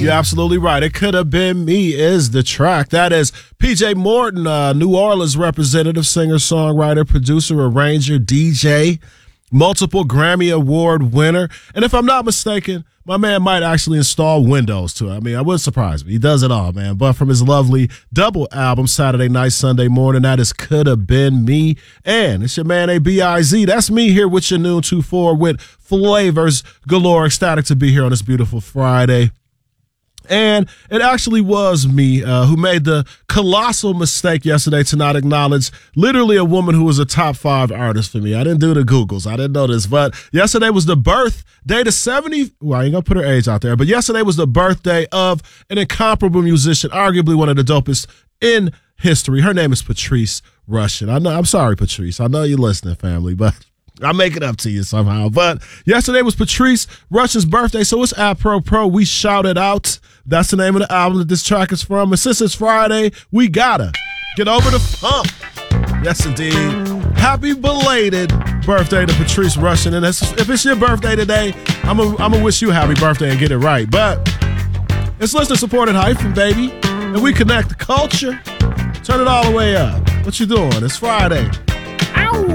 You're absolutely right. It Could Have Been Me is the track. That is PJ Morton, New Orleans representative, singer, songwriter, producer, arranger, DJ, multiple Grammy Award winner. And if I'm not mistaken, my man might actually install Windows too. I mean, I wouldn't surprise me. He does it all, man. But from his lovely double album, Saturday Night, Sunday Morning, that is Could Have Been Me. And it's your man, A-B-I-Z. That's me here with your noon 2-4 with flavors galore. Ecstatic to be here on this beautiful Friday. And it actually was me who made the colossal mistake yesterday to not acknowledge literally a woman who was a top 5 artist for me. I didn't do the Googles. I didn't know this. But yesterday was the birthday to 70. Well, I ain't going to put her age out there. But yesterday was the birthday of an incomparable musician, arguably one of the dopest in history. Her name is Patrice Rushen. I'm sorry, Patrice. I know you're listening, family, but I'll make it up to you somehow. But yesterday was Patrice Rushen's birthday, so it's apropos. We shout it out. That's the name of the album that this track is from. And since it's Friday, we gotta get over the funk. Yes, indeed. Happy belated birthday to Patrice Rushen. And if it's your birthday today, I'm gonna wish you a happy birthday and get it right. But it's listener-supported hyphen, baby. And we connect the culture. Turn it all the way up. What you doing? It's Friday.